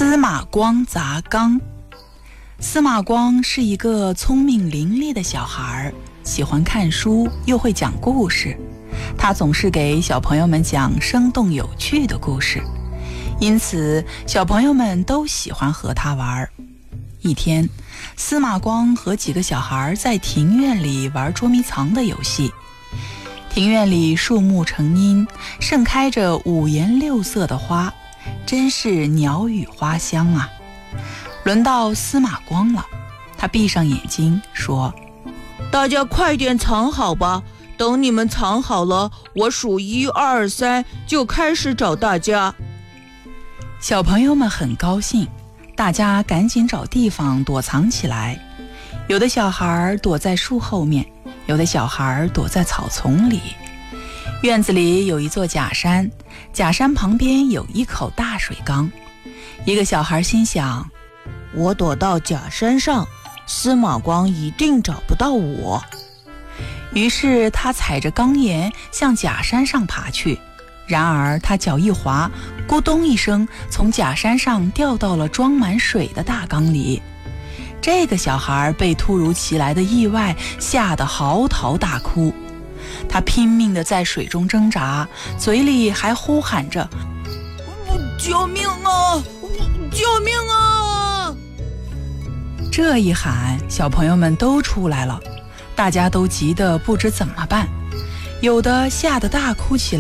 司马光砸缸。司马光是一个聪明伶俐的小孩，喜欢看书，又会讲故事。他总是给小朋友们讲生动有趣的故事，因此小朋友们都喜欢和他玩。一天，司马光和几个小孩在庭院里玩捉迷藏的游戏。庭院里树木成荫，盛开着五颜六色的花，真是鸟语花香啊。轮到司马光了，他闭上眼睛说： 大家快点藏好吧，等你们藏好了，我数1、2、3就开始找大家。 小朋友们很高兴，大家赶紧找地方躲藏起来。有的小孩躲在树后面，有的小孩躲在草丛里。院子里有一座假山，假山旁边有一口大水缸。一个小孩心想， 我躲到假山上，司马光一定找不到我。 于是他踩着缸沿向假山上爬去，然而他脚一滑，咕咚一声，从假山上掉到了装满水的大缸里。这个小孩被突如其来的意外吓得嚎啕大哭，他拼命地在水中挣扎，嘴里还呼喊着： 救命啊！救命啊！ 这一喊，小朋友们都出来了，大家都急得不知怎么办，有的吓得大哭起来。